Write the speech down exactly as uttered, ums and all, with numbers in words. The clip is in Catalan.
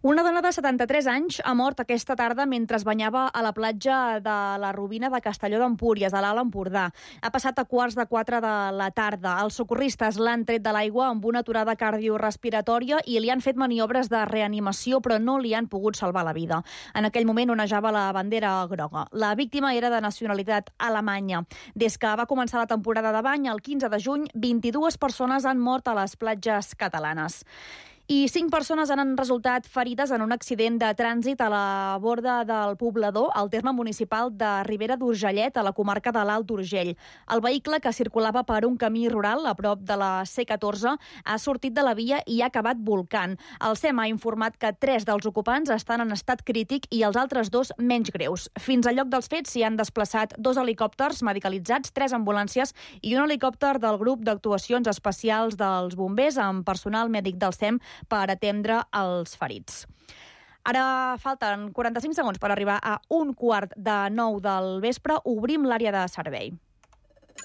Una dona de setanta-tres anys ha mort aquesta tarda mentre es banyava a la platja de la Robina de Castelló d'Empúries, a l'Alt Empordà. Ha passat a quarts de quatre de la tarda. Els socorristes l'han tret de l'aigua amb una aturada cardiorespiratòria i li han fet maniobres de reanimació, però no li han pogut salvar la vida. En aquell moment onejava la bandera groga. La víctima era de nacionalitat alemanya. Des que va començar la temporada de bany, el quinze de juny, vint-i-dues persones han mort a les platges catalanes. I cinc persones han resultat ferides en un accident de trànsit a la borda del Poblador, al terme municipal de Ribera d'Urgellet, a la comarca de l'Alt Urgell. El vehicle, que circulava per un camí rural a prop de la C catorze, ha sortit de la via i ha acabat volcant. El SEM ha informat que tres dels ocupants estan en estat crític i els altres dos menys greus. Fins al lloc dels fets s'hi han desplaçat dos helicòpters medicalitzats, tres ambulàncies i un helicòpter del grup d'actuacions especials dels bombers amb personal mèdic del SEM per atendre els ferits. Ara falten quaranta-cinc segons per arribar a un quart de nou del vespre. Obrim l'àrea de servei.